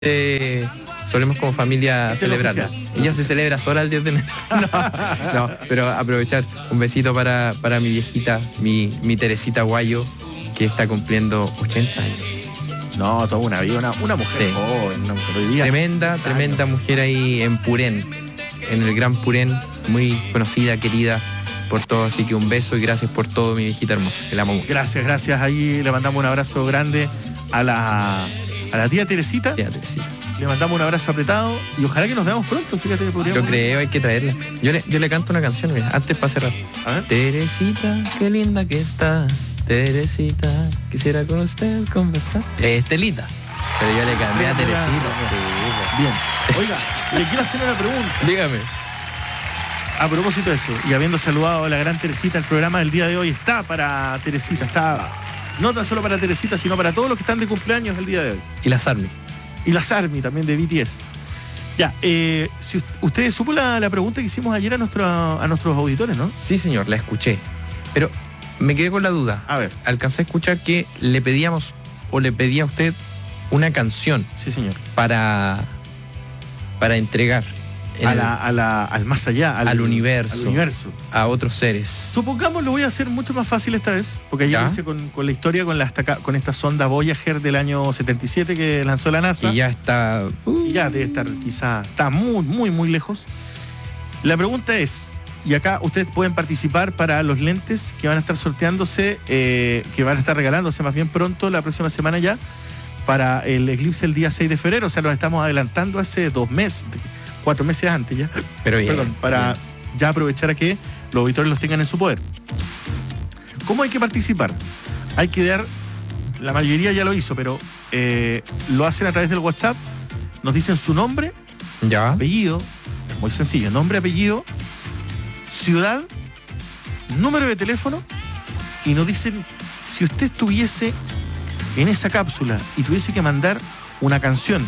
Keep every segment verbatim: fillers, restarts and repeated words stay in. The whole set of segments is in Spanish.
Eh, solemos como familia celebrarla. Ella se celebra sola el diez de enero. No, no, pero aprovechar un besito para, para mi viejita, mi, mi Teresita Guayo, que está cumpliendo ochenta años. No, toda una vida, una, una mujer Sí. joven, una mujer hoy día. Tremenda, tremenda mujer ahí en Purén, en el Gran Purén, muy conocida, querida por todo, así que un beso y gracias por todo, mi viejita hermosa, que la amo mucho. Gracias, gracias. Ahí le mandamos un abrazo grande a la, a la tía Teresita. Tía Teresita. Le mandamos un abrazo apretado y ojalá que nos veamos pronto. Fíjate que podríamos. Yo creo, hay que traerla. Yo le, yo le canto una canción, mira, antes para cerrar. A ver. Teresita, qué linda que estás. Teresita, quisiera con usted conversar. Estelita. Pero yo le cambié a Teresita. Bien. Oiga, le quiero hacer una pregunta. Dígame. A propósito de eso, y habiendo saludado a la gran Teresita, el programa del día de hoy está para Teresita. Está no tan solo para Teresita, sino para todos los que están de cumpleaños el día de hoy. Y las Army. Y las Army también de B T S. Ya, eh, si ustedes supo la, la pregunta que hicimos ayer a, nuestro, a nuestros auditores, ¿no? Sí, señor, la escuché. Pero me quedé con la duda. A ver. Alcancé a escuchar que le pedíamos o le pedía a usted una canción Sí, señor. para, para entregar en A el- la, a la, al más allá, al, Al universo. al universo. a otros seres. Supongamos, lo voy a hacer mucho más fácil esta vez, porque ayer Ya. lo hice con, con la historia, con, la, esta- con esta sonda Voyager del año setenta y siete que lanzó la NASA. Y ya está. uh, Y ya debe estar, quizá, está muy, muy, muy lejos. La pregunta es, y acá ustedes pueden participar para los lentes que van a estar sorteándose, eh, que van a estar regalándose más bien pronto, la próxima semana ya, para el eclipse el día seis de febrero. O sea, los estamos adelantando hace dos meses, cuatro meses antes ya. Pero bien. Perdón, para bien. ya aprovechar a que los auditores los tengan en su poder. ¿Cómo hay que participar? Hay que dar, la mayoría ya lo hizo, pero eh, lo hacen a través del WhatsApp, nos dicen su nombre, Ya. apellido, es muy sencillo, nombre, apellido, ciudad, número de teléfono, y nos dicen si usted estuviese en esa cápsula y tuviese que mandar una canción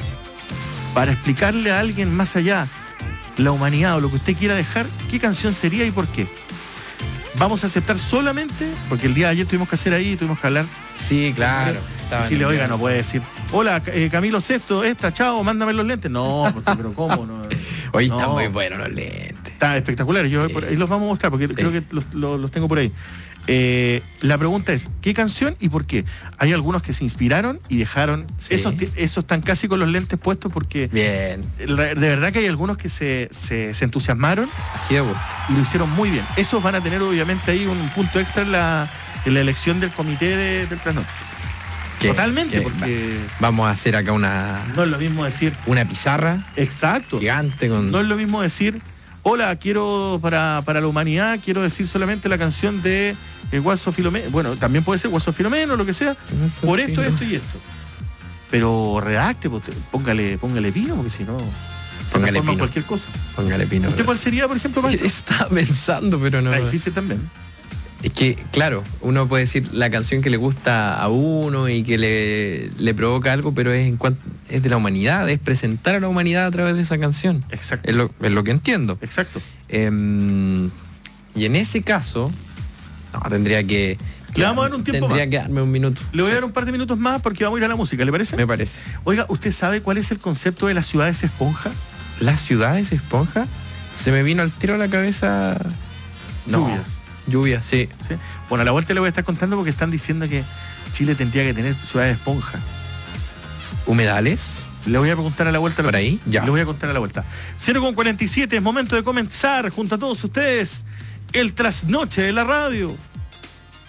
para explicarle a alguien más allá la humanidad o lo que usted quiera dejar, ¿qué canción sería y por qué? Vamos a aceptar solamente, porque el día de ayer tuvimos que hacer ahí, tuvimos que hablar. Sí, claro. Estaba Decirle, en el oiga, no guión. puede decir, hola, eh, Camilo Sexto, esta, chao, mándame los lentes. No, porque, pero ¿cómo? No, Hoy no. están muy buenos los lentes. Está espectacular. Yo Sí. por ahí los vamos a mostrar porque Sí. creo que los, los- los tengo por ahí. Eh, la pregunta es, ¿qué canción y por qué? Hay algunos que se inspiraron y dejaron, Sí. esos, ti- esos están casi con los lentes puestos porque Bien. de verdad que hay algunos que se, se, se entusiasmaron Así de gusto. y lo hicieron muy bien. Esos van a tener obviamente ahí un punto extra en la, en la elección del comité de, del trasnoche. ¿Qué? Totalmente, ¿Qué? porque Vamos a hacer acá una, no es lo mismo decir, una pizarra exacto, gigante con. no es lo mismo decir, hola, quiero para, para la humanidad, quiero decir solamente la canción de el Guaso Filomeno. Bueno, también puede ser Guaso Filomeno, lo que sea, Guaso por esto, Filomeno. esto y esto. Pero redacte, pues, póngale, póngale pino, porque si no, se Póngale transforma en pino. cualquier cosa. Póngale pino. ¿Usted cuál sería, por ejemplo, Pancho? Estaba pensando, pero no. Está difícil también. Es que, claro, uno puede decir la canción que le gusta a uno y que le, le provoca algo, pero es en cuanto, es de la humanidad, es presentar a la humanidad a través de esa canción. Exacto. Es lo, es lo que entiendo. Exacto. Em, y en ese caso, no, tendría que. Le vamos a dar un tiempo Tendría más. que darme un minuto. Le voy a Sí, dar un par de minutos más porque vamos a ir a la música, ¿le parece? Me parece. Oiga, ¿usted sabe cuál es el concepto de las ciudades esponja? ¿Las ciudades esponja? Se me vino al tiro a la cabeza. No. Lluvias. Lluvia, sí. ¿Sí? Bueno, a la vuelta le voy a estar contando porque están diciendo que Chile tendría que tener ciudades esponja. ¿Humedales? Le voy a preguntar a la vuelta. ¿Por ahí? Ya. Le voy a contar a la vuelta. cero con cuarenta y siete, es momento de comenzar junto a todos ustedes el trasnoche de la radio.